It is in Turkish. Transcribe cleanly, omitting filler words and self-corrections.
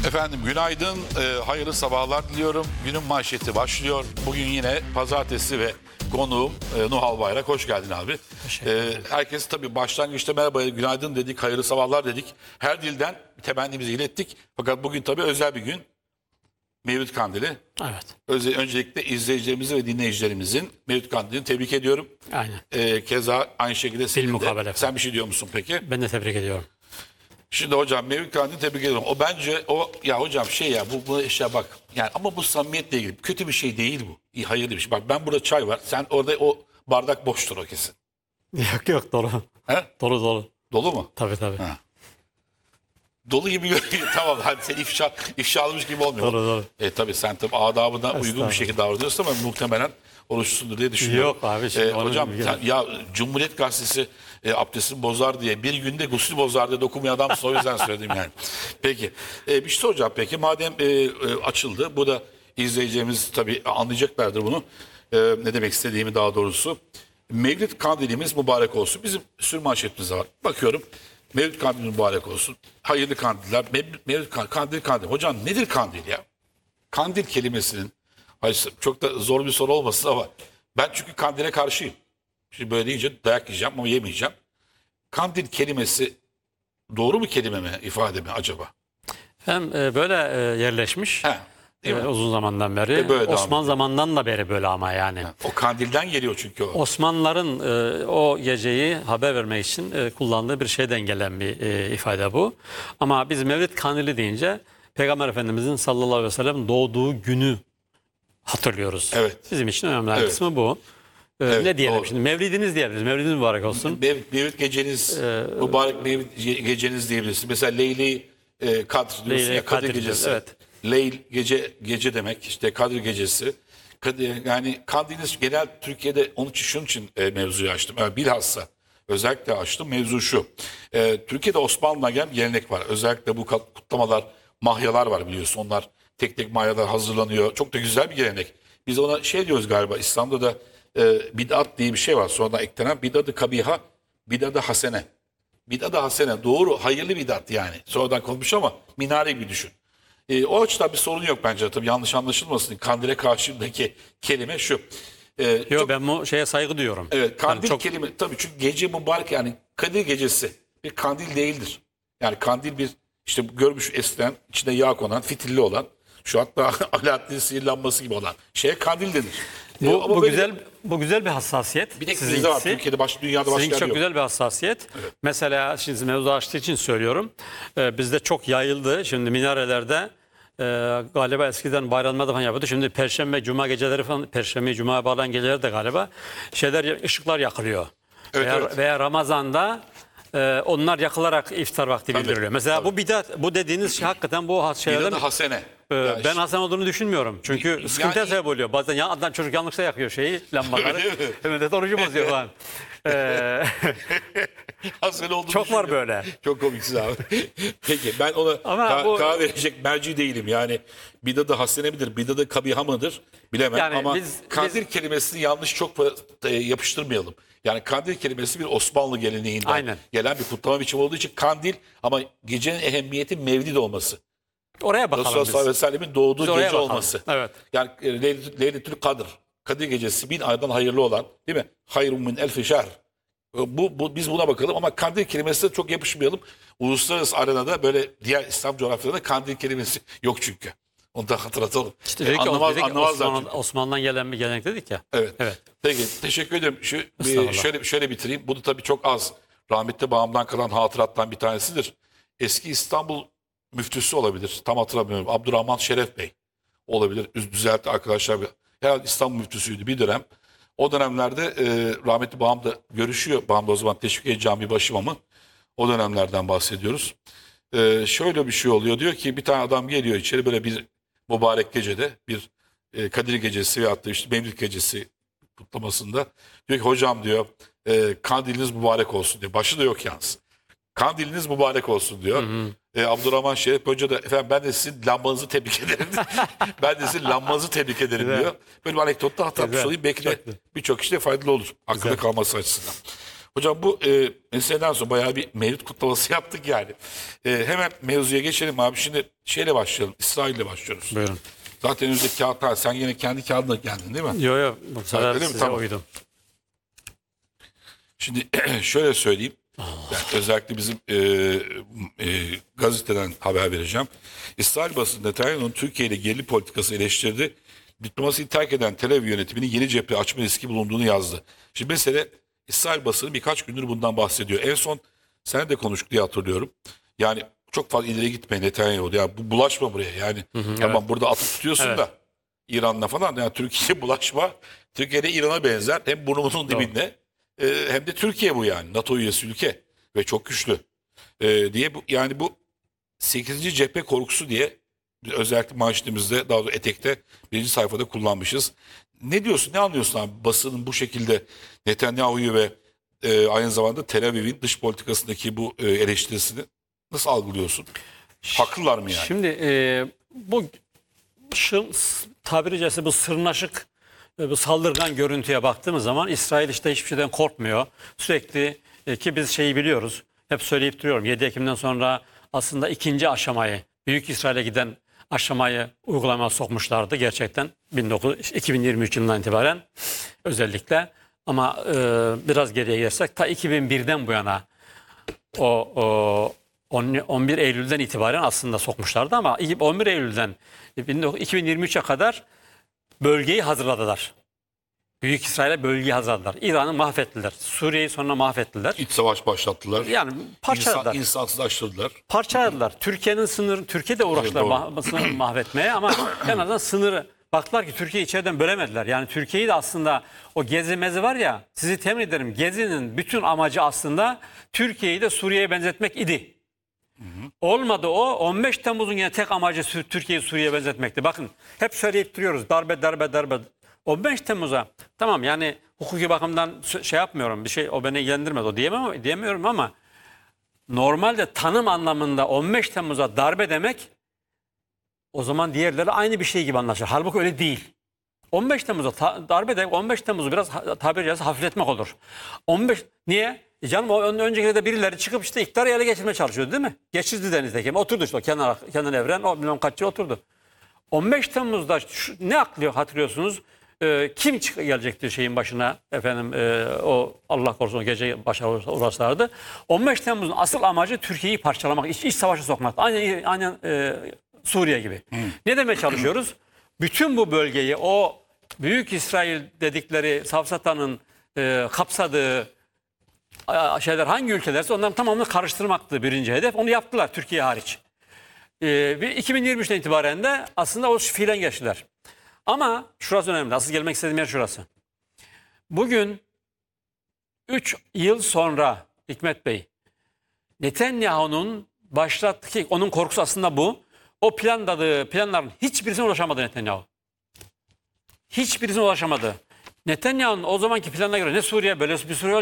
Efendim günaydın, hayırlı sabahlar diliyorum. Günün manşeti başlıyor. Bugün yine pazartesi ve konuğum Nuh Albayrak. Hoş geldin abi. Herkes tabii başlangıçta merhaba, günaydın dedik, hayırlı sabahlar dedik. Her dilden temennimizi ilettik. Fakat bugün tabii özel bir gün. Mevlüt Kandili. Evet. Öncelikle izleyicilerimizi ve dinleyicilerimizin Mevlüt Kandili'ni tebrik ediyorum. Aynen. Keza aynı şekilde senin de. Bilmukabele. Sen bir şey diyor musun peki? Ben de tebrik ediyorum. Şimdi hocam Mevlüt Kandili'ni tebrik ediyorum. O bence ya hocam bu işte bak yani ama bu samimiyetle ilgili kötü bir şey değil bu. İyi, hayırlı bir şey. Bak ben burada çay var. Sen orada o bardak boştur o kesin. Yok dolu. He? Dolu. Dolu mu? Tabii. Ha. Dolu gibi görünüyor. Tamam hadi sen ifşa almış gibi olmuyor. Dolu. Tabii sen tabii adabına uygun bir şekilde davranıyorsun ama muhtemelen oruçlusundur diye düşünüyorum. Yok abi. Şimdi Hocam ya Cumhuriyet Gazetesi abdestini bozar diye bir günde gusül bozar diye dokunmayan adamsın, o yüzden söyledim yani. Peki bir şey soracağım peki madem açıldı, bu da izleyicilerimiz tabii anlayacaklardır bunu. Ne demek istediğimi daha doğrusu. Mevlid Kandilimiz mübarek olsun. Bizim sürü manşetimiz var. Bakıyorum. Mevlid Kandili mübarek olsun. Hayırlı kandiller. Mevlid Kandil. Hocam nedir kandil ya? Kandil kelimesinin, çok da zor bir soru olmasın ama ben çünkü kandile karşıyım. Şimdi böyle deyince dayak yiyeceğim ama yemeyeceğim. Kandil kelimesi doğru mu kelime mi, ifade mi acaba? Hem böyle yerleşmiş. Değil mi? Uzun zamandan beri. Böyle Osmanlı zamandan da beri böyle ama yani. O kandilden geliyor çünkü o. Osmanlıların o geceyi haber vermek için kullandığı bir şeyden gelen bir ifade bu. Ama biz Mevlid Kandili deyince Peygamber Efendimizin sallallahu aleyhi ve sellem doğduğu günü hatırlıyoruz. Evet. Bizim için önemli kısmı bu. Ne diyelim doğru. Şimdi Mevlidiniz diyebiliriz. Mevlidiniz mübarek olsun. Mevlid geceniz mübarek Mevlid geceniz diyebilirsin. Mesela Leyli Kadr diyorsun ya, Kadir gecesi. Evet. Leyl gece demek, işte Kadir gecesi. Yani kandiliniz genel Türkiye'de şunun için mevzuyu açtım. Bilhassa özellikle açtım. Mevzu şu. Türkiye'de Osmanlı'dan gelen bir gelenek var. Özellikle bu kutlamalar, mahyalar var biliyorsun. Onlar tek mahyalar hazırlanıyor. Çok da güzel bir gelenek. Biz ona şey diyoruz galiba, İslam'da da bid'at diye bir şey var. Sonradan eklenen bid'at-ı kabiha, bid'at-ı hasene. Bid'at-ı hasene doğru, hayırlı bid'at yani. Sonradan konmuş ama minare gibi düşün. O açıdan bir sorun yok bence. Tabii yanlış anlaşılmasın. Kandile karşımdaki kelime şu. Yok ben bu şeye saygı duyuyorum. Evet, kandil Yani kelime tabii çünkü gece mübarek, yani Kadir gecesi bir kandil değildir. Yani kandil bir işte görmüş eskiden içinde yağ konan, fitilli olan, şu hatta Alaaddin sihir lambası gibi olan şeye kandil denir. Bu güzel bir hassasiyet. Bir tek bizde var Türkiye'de, dünyada başka Sizinki yer çok yok. güzel bir hassasiyet. Evet. Mesela şimdi mevzu açtığı için söylüyorum. Bizde çok yayıldı. Şimdi minarelerde galiba eskiden bayramlarda falan yapıyordu. Şimdi Perşembe, Cuma geceleri falan, Perşembe, Cuma'ya bağlanan geceler de galiba ışıklar yakılıyor. Evet. Veya Ramazan'da onlar yakılarak iftar vakti bildiriliyor. Mesela bu bidat, bu dediğiniz şey hakikaten bu şeylerden. Bid'at-ı hasene. Ben Hasan olduğunu düşünmüyorum. Çünkü sıkıntıya sebep oluyor. Bazen adam çocuk yanlışla yakıyor lambaları. Evet, orucu bozuyor falan. Hasen olduğunu Çok var böyle. Çok komiksin abi. Peki ben ona karar verecek merci değilim. Yani bid'at-ı hasene midir, bid'at-ı kabiha mıdır bilemem. Yani ama kandil kelimesini yanlış çok yapıştırmayalım. Yani kandil kelimesi bir Osmanlı geleneğinden gelen bir kutlama biçimi olduğu için kandil, ama gecenin ehemmiyeti mevlid olması. Oraya bakalım Resulullah sallallahu aleyhi ve sellem'in doğduğu gece olması. Evet. Yani Leyletül Kadr, Kadir gecesi 1000 aydan hayırlı olan, değil mi? Hayrun min elfi şehr. Biz buna bakalım ama kandil kelimesine çok yapışmayalım. Uluslararası arenada böyle diğer İslam coğrafyalarında kandil kelimesi yok çünkü. Onu da hatırlatalım. İşte anlamazlar. Osmanlı'dan gelen bir gelenek dedik ya. Evet. Peki teşekkür ederim. Şöyle bitireyim. Bu da tabii çok az rahmetli babamdan kalan hatırattan bir tanesidir. Eski İstanbul müftüsü olabilir. Tam hatırlamıyorum. Abdurrahman Şeref Bey olabilir. Düzeltti arkadaşlar. Herhalde İstanbul müftüsüydü bir dönem. O dönemlerde rahmetli babam da görüşüyor. Babam da o zaman Teşvikiye Camii başimamı. O dönemlerden bahsediyoruz. Şöyle bir şey oluyor. Diyor ki bir tane adam geliyor içeri böyle bir mübarek gecede, bir Kadir gecesi veyahut da işte Mevlid gecesi kutlamasında. Diyor ki hocam diyor kandiliniz mübarek olsun diyor. Başı da yok yalnız. Kandiliniz mübarek olsun diyor. Abdurrahman Şerif Hoca da efendim ben de sizin lambanızı tebrik ederim. Ben de sizin lambanızı tebrik ederim diyor. Böyle bir anekdotta hatırlatmış olayım. Belki de birçok kişiye faydalı olur. Aklında kalması açısından. Hocam bu meseleden sonra bayağı bir mevlüt kutlaması yaptık yani. Hemen mevzuya geçelim abi. Şimdi şeyle başlayalım. İsrail'le başlıyoruz. Buyurun. Zaten önümüzdeki kağıtlar. Sen yine kendi kağıdına geldin değil mi? Yok bu sefer Öyle mi? size Tamam. uydum. Şimdi şöyle söyleyeyim. Yani özellikle bizim gazeteden haber vereceğim. İsrail basını Netanyahu'nun Türkiye ile gerilim politikası eleştirdi. Diplomasiyi terk eden Tel Aviv yönetiminin yeni cephe açma riski bulunduğunu yazdı. Şimdi mesele İsrail basını birkaç gündür bundan bahsediyor. En son sen de konuştuk diye hatırlıyorum. Yani çok fazla ileri gitme Netanyahu. Ya bu bulaşma buraya. Yani tamam evet. burada atıp tutuyorsun Evet. da İran'la falan. Yani Türkiye'ye bulaşma. Türkiye'de İran'a benzer. Hem burnumunun dibinde hem de Türkiye bu yani. NATO üyesi ülke ve çok güçlü. Diye bu yani bu 8. cephe korkusu diye özellikle manşetimizde daha doğrusu etekte birinci sayfada kullanmışız. Ne diyorsun? Ne anlıyorsun abi basının bu şekilde Netanyahu'yu ve aynı zamanda Tel Aviv'in dış politikasındaki bu eleştirisini nasıl algılıyorsun? Haklılar mı yani? Şimdi bu tabiri caizse bu sırnaşık bu saldırgan görüntüye baktığımız zaman İsrail işte hiçbir şeyden korkmuyor. Sürekli ki biz şeyi biliyoruz. Hep söyleyip duruyorum. 7 Ekim'den sonra aslında ikinci aşamayı, Büyük İsrail'e giden aşamayı uygulamaya sokmuşlardı gerçekten 2023 yılından itibaren özellikle. Ama biraz geriye gidersek ta 2001'den bu yana o 11 Eylül'den itibaren aslında sokmuşlardı ama 11 Eylül'den 2023'e kadar bölgeyi hazırladılar. Büyük İsrail'e bölgeyi hazırladılar. İran'ı mahvettiler. Suriye'yi sonra mahvettiler. İç savaş başlattılar. Yani parçaladılar. İnsansızlaştırdılar. Parçaladılar. Türkiye'nin sınırı, Türkiye de uğraştılar sınırı mahvetmeye ama en azından sınırı baktılar ki Türkiye'yi içeriden bölemediler. Yani Türkiye'yi de aslında o Gezi mezi var ya sizi temin ederim Gezi'nin bütün amacı aslında Türkiye'yi de Suriye'ye benzetmek idi. Olmadı o. 15 Temmuz'un yine tek amacı Türkiye'yi Suriye'ye benzetmekti. Bakın hep söyleyip duruyoruz. Darbe. 15 Temmuz'a tamam yani hukuki bakımdan şey yapmıyorum. Bir şey o beni ilgilendirmez. O diyemiyorum ama normalde tanım anlamında 15 Temmuz'a darbe demek o zaman diğerleri aynı bir şey gibi anlaşılır. Halbuki öyle değil. 15 Temmuz'a darbe demek 15 Temmuz'u biraz tabiri caizse hafifletmek olur. 15 niye? Canım o önceki de birileri çıkıp işte iktidarı ele geçirmeye çalışıyordu değil mi? Geçizli Deniz'deki. Oturdu işte o Kenan Evren o bilmem kaç yıl oturdu. 15 Temmuz'da ne hatırlıyorsunuz? Kim gelecekti şeyin başına efendim o Allah korusun o gece başa uğraşlardı. 15 Temmuz'un asıl amacı Türkiye'yi parçalamak, iç savaşa sokmak. Aynen Suriye gibi. Ne demeye çalışıyoruz? Bütün bu bölgeyi o Büyük İsrail dedikleri safsatanın kapsadığı şeyler hangi ülkelerse onların tamamını karıştırmaktı birinci hedef. Onu yaptılar Türkiye hariç. 2023'ten itibaren de aslında o fiilen geçtiler. Ama şurası önemli. Asıl gelmek istediğim yer şurası. Bugün 3 yıl sonra Hikmet Bey Netanyahu'nun başlattığı onun korkusu aslında bu. O planların hiçbirisine ulaşamadı Netanyahu. Hiçbirisine ulaşamadı. Netanyahu'nun o zamanki planına göre ne Suriye böyle bir Suriye